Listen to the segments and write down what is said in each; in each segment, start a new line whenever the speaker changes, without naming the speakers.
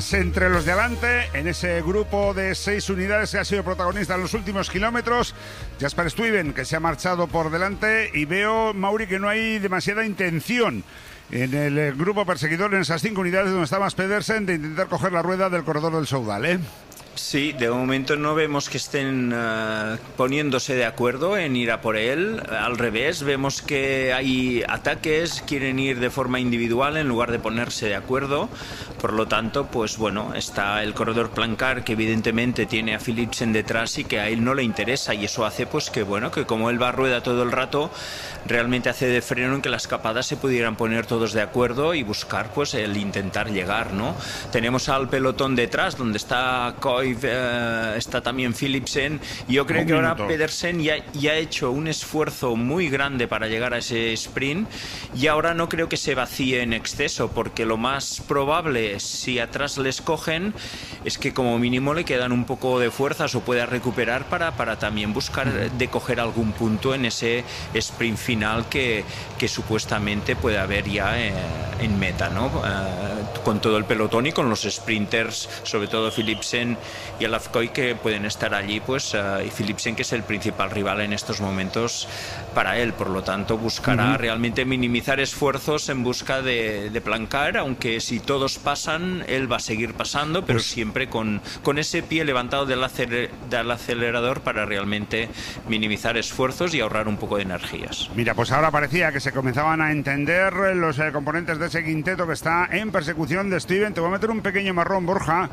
Entre los de adelante, en ese grupo de 6 unidades que ha sido protagonista en los últimos kilómetros, Jasper Stuyven, que se ha marchado por delante, y veo, Mauri, que no hay demasiada intención en el grupo perseguidor, en esas 5 unidades donde está Mads Pedersen, de intentar coger la rueda del corredor del Soudal, ¿eh?
Sí, de momento no vemos que estén poniéndose de acuerdo en ir a por él. Al revés, vemos que hay ataques, quieren ir de forma individual en lugar de ponerse de acuerdo. Por lo tanto, pues bueno, está el corredor Plancard, que evidentemente tiene a Philipsen detrás y que a él no le interesa, y eso hace pues que bueno, que como él va a rueda todo el rato, realmente hace de freno en que las escapadas se pudieran poner todos de acuerdo y buscar pues el intentar llegar, ¿no? Tenemos al pelotón detrás, donde está está también Philipsen. Yo creo que ahora Pedersen ya ha hecho un esfuerzo muy grande para llegar a ese sprint, y ahora no creo que se vacíe en exceso, porque lo más probable, si atrás les cogen, es que como mínimo le quedan un poco de fuerzas o pueda recuperar para también buscar de coger algún punto en ese sprint final que supuestamente puede haber ya en meta, ¿no? Con todo el pelotón y con los sprinters, sobre todo Philipsen y el Afcoy, que pueden estar allí, pues, y Philipsen, que es el principal rival en estos momentos para él. Por lo tanto, buscará realmente minimizar esfuerzos en busca de Plancard, aunque si todos pasan, él va a seguir pasando, pero siempre con ese pie levantado del acelerador para realmente minimizar esfuerzos y ahorrar un poco de energías.
Mira, pues ahora parecía que se comenzaban a entender los componentes de ese quinteto que está en persecución de Stuyven. Te voy a meter un pequeño marrón, Borja.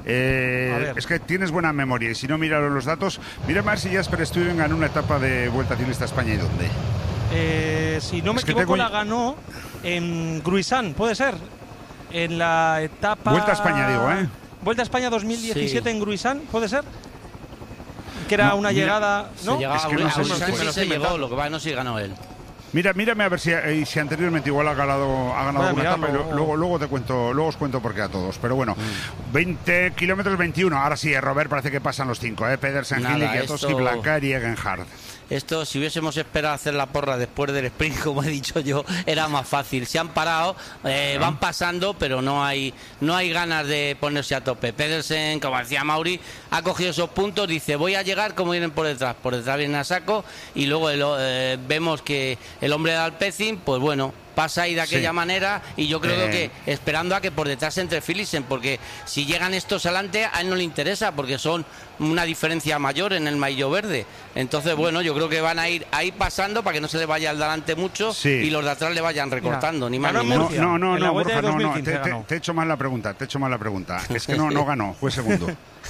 Es que tienes buena memoria, y si no, mira los datos. Mira a ver si Jasper Stuyven ganó una etapa de Vuelta Ciclista a España. ¿Y dónde?
Si no me equivoco, la ganó en Gruisán, puede ser. En la etapa...
Vuelta a España, digo, ¿eh?
Vuelta a España 2017, sí. En Gruisán, ¿puede ser? Que era una llegada... ¿no?
Se llegaba
es que no sé
si se llegó, lo que va, no sé si ganó él.
Mírame a ver si anteriormente igual ha ganado alguna etapa, y luego te cuento, luego os cuento por qué a todos. Pero bueno, 20 kilómetros 21. Ahora sí, Robert, parece que pasan los 5, Pedersen, Hille, Kwiatkowski, Plancard y Egenhard.
Esto, si hubiésemos esperado hacer la porra después del sprint, como he dicho yo, era más fácil. Se han parado, van pasando, pero no hay ganas de ponerse a tope. Pedersen, como decía Mauri, ha cogido esos puntos, dice, voy a llegar como vienen por detrás vienen a saco, y luego vemos que el hombre de Alpecin, pues bueno, pasa ahí de aquella manera, y yo creo que esperando a que por detrás entre Philipsen, porque si llegan estos adelante a él no le interesa, porque son una diferencia mayor en el maillot verde. Entonces bueno, yo creo que van a ir ahí pasando para que no se le vaya al delante mucho, y los de atrás le vayan recortando. Mira, ni más ni menos.
No, Borja, te he hecho mal la pregunta, es que no ganó, fue segundo.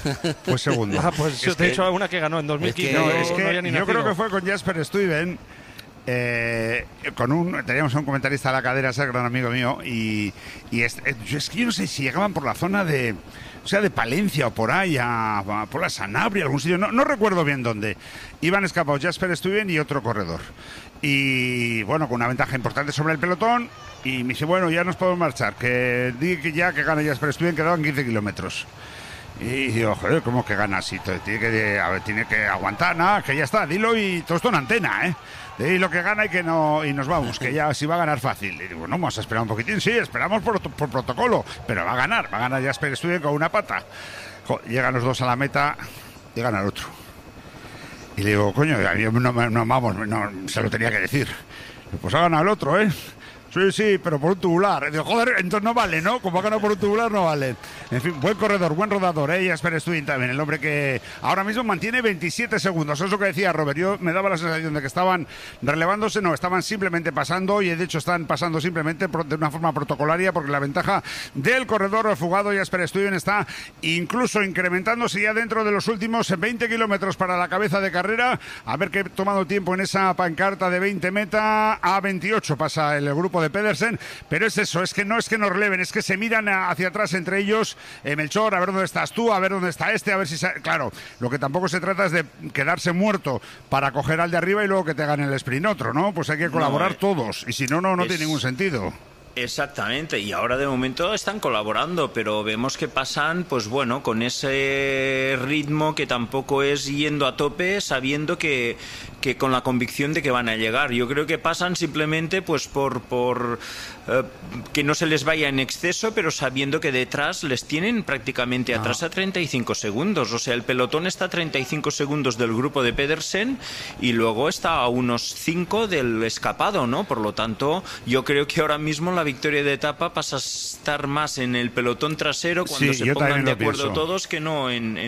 Pues yo te he hecho una que ganó en 2015.
Yo creo que fue con Jasper Stuyven. Teníamos un comentarista a la cadera, ese gran amigo mío, y es que yo no sé si llegaban por la zona de Palencia o por ahí, por la Sanabria, algún sitio, no recuerdo bien dónde. Iban escapados Jasper Stuyven y otro corredor, y bueno, con una ventaja importante sobre el pelotón, y me dice, bueno, ya nos podemos marchar, que gana Jasper Stuyven, quedaban 15 kilómetros. Y digo, joder, ¿cómo que gana así? Tiene que aguantar, nada, que ya está, dilo, y todo esto en antena, de lo que gana y nos vamos, que ya sí va a ganar fácil. Y digo, no, vamos a esperar un poquitín, sí, esperamos por protocolo, pero va a ganar Jasper Stuyven con una pata. Llegan los dos a la meta y gana el otro. Y le digo, coño, no, se lo tenía que decir. Pues ha ganado el otro, Sí, pero por un tubular. Digo, joder, entonces no vale, ¿no? Como ha ganado por un tubular, no vale. En fin, buen corredor, buen rodador, Jasper Stuyven también, el hombre que ahora mismo mantiene 27 segundos. Eso que decía Robert, yo me daba la sensación de que estaban relevándose, no, estaban simplemente pasando, y de hecho están pasando simplemente de una forma protocolaria, porque la ventaja del corredor fugado Jasper Stuyven está incluso incrementándose ya dentro de los últimos 20 kilómetros para la cabeza de carrera. A ver qué he tomado tiempo en esa pancarta de 20 meta, a 28 pasa el grupo de Pedersen, pero es eso, es que no releven, es que se miran hacia atrás entre ellos. Melchor, a ver dónde estás tú, a ver dónde está a ver si... Claro, lo que tampoco se trata es de quedarse muerto para coger al de arriba y luego que te gane el sprint otro, ¿no? Pues hay que colaborar todos, y si no tiene ningún sentido.
Exactamente, y ahora de momento están colaborando, pero vemos que pasan, pues bueno, con ese ritmo que tampoco es yendo a tope, sabiendo que que con la convicción de que van a llegar. Yo creo que pasan simplemente pues por que no se les vaya en exceso, pero sabiendo que detrás les tienen prácticamente atrás a 35 segundos. O sea, el pelotón está a 35 segundos del grupo de Pedersen y luego está a unos 5 del escapado, ¿no? Por lo tanto, yo creo que ahora mismo la victoria de etapa pasa a estar más en el pelotón trasero cuando
Sí,
se
yo
pongan
también
de
lo
acuerdo
pienso.
todos que no en